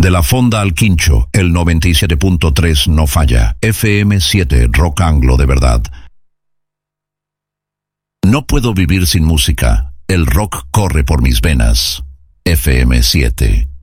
De la Fonda al Quincho, el 97.3 no falla. FM7, Rock Anglo de verdad. No puedo vivir sin música. El rock corre por mis venas. FM7.